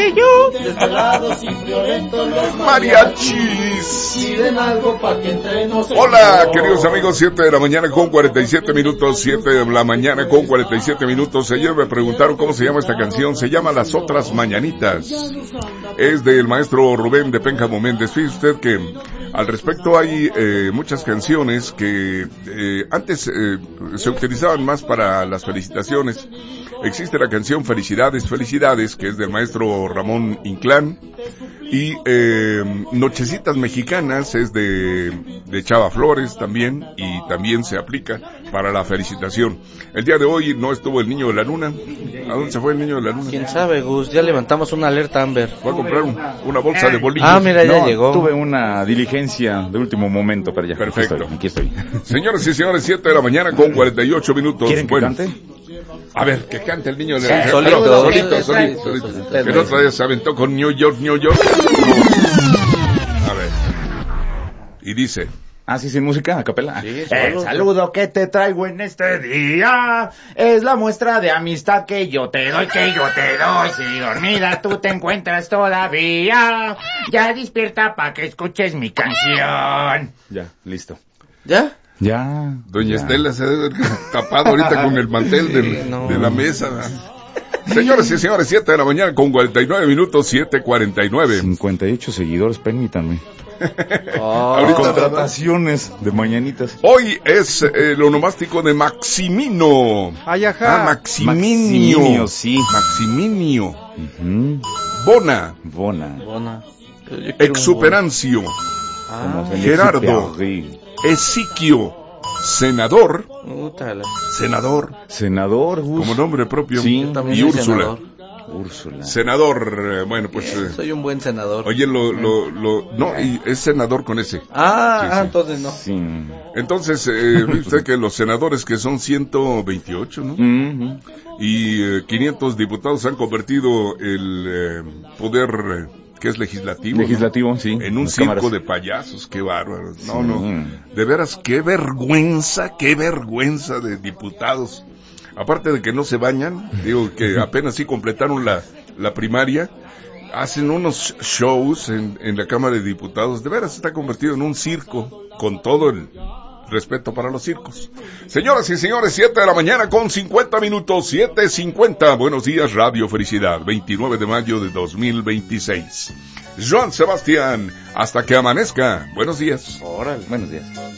que yo. Desvelados y violentos los mariachis. Piden algo pa' que entre nos. Hola, queridos amigos, 7 de la mañana con 47 minutos, 7 de la mañana con 47 minutos. Ayer me preguntaron cómo se llama esta canción. Se llama Las Otras Mañanitas. Es del maestro Rubén de Pénjamo Méndez. Fíjese usted que al respecto hay muchas canciones que antes se utilizaban más para las felicitaciones. Existe la canción Felicidades, Felicidades, que es del maestro Ramón Inclán. Y Nochecitas Mexicanas es de Chava Flores también, y también se aplica para la felicitación. El día de hoy no estuvo el niño de la luna. ¿A dónde se fue el niño de la luna? ¿Quién sabe, Gus? Ya levantamos una alerta Amber. Voy a comprar una bolsa de bolillos. Ah, mira, ya llegó. Tuve una diligencia de último momento, pero ya. Perfecto. Aquí estoy. Señoras y señores, 7 de la mañana con 48 minutos. ¿Quieren que cante? A ver, que cante el niño de la Solito. solito. Que el otro día se aventó con New York. No. A ver. Y dice... Ah, sí, sin música, a capela. Sí, El saludo que te traigo en este día es la muestra de amistad que yo te doy. Si dormida tú te encuentras todavía, ya despierta pa' que escuches mi canción. Ya, listo. ¿Ya? Ya. Doña Estela se debe haber tapado ahorita con el mantel de la mesa. Señores y señores, 7 de la mañana con 49 minutos, 7:49. 58 seguidores, permítanme. Ahorita contrataciones de mañanitas. Hoy es el onomástico de Maximino. Ay, ajá. Maximinio. Sí. Maximinio. Uh-huh. Bona. Exuperancio. Gerardo. Esiquio. Senador. Senador, como nombre propio. Sí. Y Úrsula. Úrsula. Senador, bueno, pues... soy un buen senador. Oye, no, y es senador con ese. Sí. Entonces no. Sí. Entonces, ve usted que los senadores, que son 128, ¿no? Uh-huh. Y 500 diputados han convertido el poder... que es legislativo, ¿no? Sí. En un circo cámaras de payasos, qué bárbaros. No. De veras, qué vergüenza de diputados. Aparte de que no se bañan, digo que apenas sí completaron la primaria, hacen unos shows en la Cámara de Diputados. De veras está convertido en un circo, con todo el respeto para los circos. Señoras y señores, 7 de la mañana con 50 minutos, 7:50. Buenos días, Radio Felicidad, 29 de mayo de 2026. Joan Sebastián, hasta que amanezca. Buenos días. Órale, buenos días.